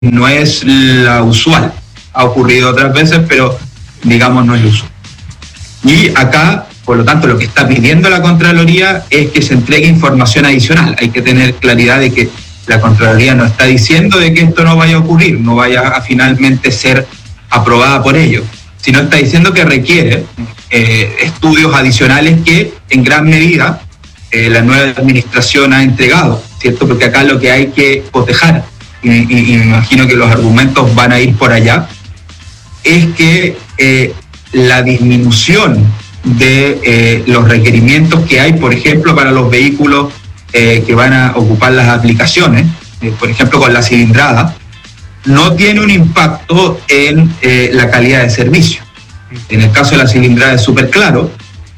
no es la usual. Ha ocurrido otras veces, pero digamos no es lo usual. Y acá, por lo tanto, lo que está pidiendo la Contraloría es que se entregue información adicional. Hay que tener claridad de que la Contraloría no está diciendo de que esto no vaya a ocurrir, no vaya a finalmente ser aprobada por ellos, sino está diciendo que requiere estudios adicionales que en gran medida la nueva administración ha entregado, ¿cierto? Porque acá lo que hay que cotejar, y me imagino que los argumentos van a ir por allá, es que la disminución de los requerimientos que hay, por ejemplo, para los vehículos que van a ocupar las aplicaciones, por ejemplo con la cilindrada, no tiene un impacto en la calidad de servicio. En el caso de la cilindrada es súper claro.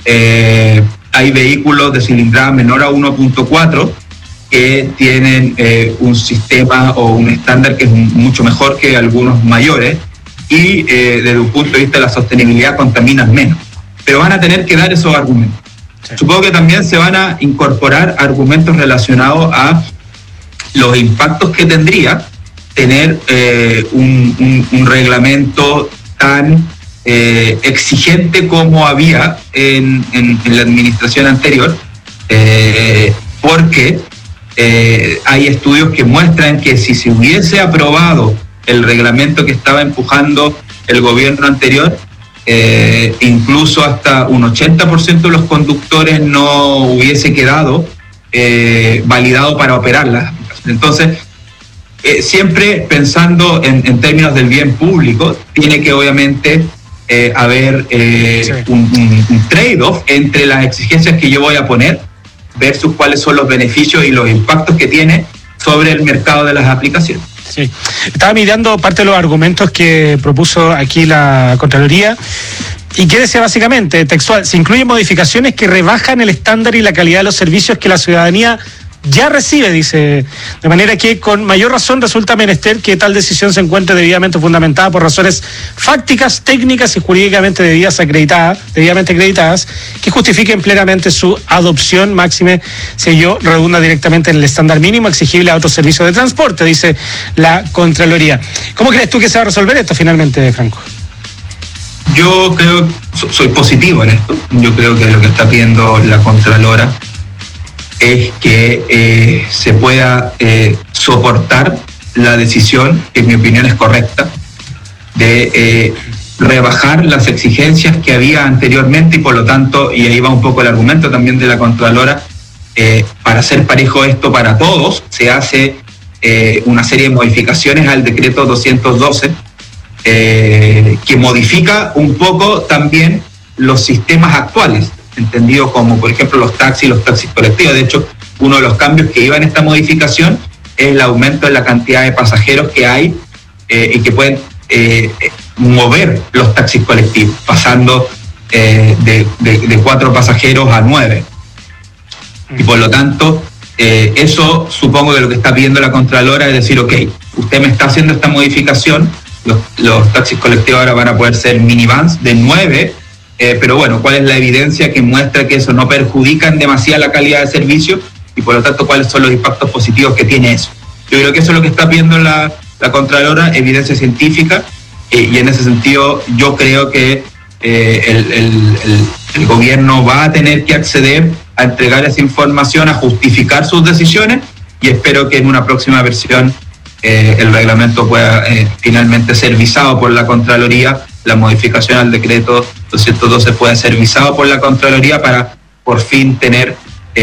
Hay vehículos de cilindrada menor a 1.4 que tienen un sistema o un estándar que es mucho mejor que algunos mayores y desde un punto de vista de la sostenibilidad contaminan menos. Pero van a tener que dar esos argumentos. Sí. Supongo que también se van a incorporar argumentos relacionados a los impactos que tendría tener un reglamento tan exigente como había en la administración anterior, porque hay estudios que muestran que si se hubiese aprobado el reglamento que estaba empujando el gobierno anterior, incluso hasta un 80% de los conductores no hubiese quedado validado para operar las aplicaciones. Entonces, siempre pensando en términos del bien público, tiene que obviamente haber un trade-off entre las exigencias que yo voy a poner versus cuáles son los beneficios y los impactos que tiene sobre el mercado de las aplicaciones. Sí. Estaba mirando parte de los argumentos que propuso aquí la Contraloría y que decía básicamente, textual, se incluyen modificaciones que rebajan el estándar y la calidad de los servicios que la ciudadanía ya recibe, dice, de manera que con mayor razón resulta menester que tal decisión se encuentre debidamente fundamentada por razones fácticas, técnicas y jurídicamente debidamente acreditadas, que justifiquen plenamente su adopción, máxime si ello redunda directamente en el estándar mínimo exigible a otros servicios de transporte, dice la Contraloría. ¿Cómo crees tú que se va a resolver esto finalmente, Franco? Yo creo, soy positivo en esto. Yo creo que lo que está pidiendo la Contralora es que se pueda soportar la decisión, que en mi opinión es correcta, de rebajar las exigencias que había anteriormente y por lo tanto, y ahí va un poco el argumento también de la Contralora, para hacer parejo esto para todos, se hace una serie de modificaciones al decreto 212, que modifica un poco también los sistemas actuales, entendido como, por ejemplo, los taxis colectivos. De hecho, uno de los cambios que iba en esta modificación es el aumento en la cantidad de pasajeros que hay y que pueden mover los taxis colectivos, pasando de 4 pasajeros a 9. Y por lo tanto, eso supongo que lo que está pidiendo la Contralora es decir, ok, usted me está haciendo esta modificación, los taxis colectivos ahora van a poder ser minivans de 9, pero bueno, ¿cuál es la evidencia que muestra que eso no perjudica en demasía la calidad de servicio? Y por lo tanto, ¿cuáles son los impactos positivos que tiene eso? Yo creo que eso es lo que está pidiendo la Contralora, evidencia científica, y en ese sentido yo creo que el gobierno va a tener que acceder a entregar esa información, a justificar sus decisiones, y espero que en una próxima versión el reglamento pueda finalmente ser visado por la Contraloría, la modificación al decreto 212 pueda ser visado por la Contraloría para por fin tener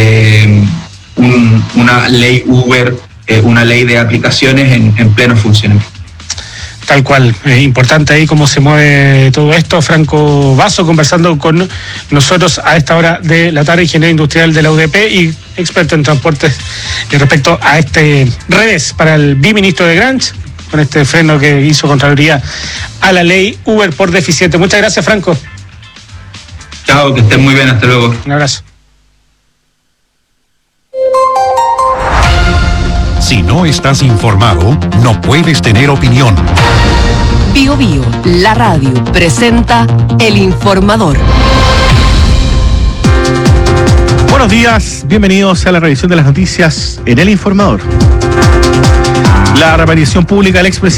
una ley Uber, una ley de aplicaciones en pleno funcionamiento. Tal cual, importante ahí cómo se mueve todo esto. Franco Basso conversando con nosotros a esta hora de la tarde, ingeniero industrial de la UDP y experto en transportes respecto a este revés para el biministro de Granch, con este freno que hizo Contraloría a la ley Uber por deficiente. Muchas gracias, Franco. Chao, que estén muy bien, hasta luego. Un abrazo. Si no estás informado, no puedes tener opinión. Bio Bio, la radio, presenta El Informador. Buenos días, bienvenidos a la revisión de las noticias en El Informador. La reaparición pública del expresidente